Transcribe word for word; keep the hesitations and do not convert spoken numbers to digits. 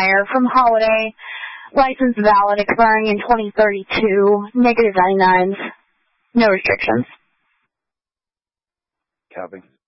Meyer from Holiday. License valid, expiring in twenty thirty-two. Negative ninety-nines. No restrictions. Copy.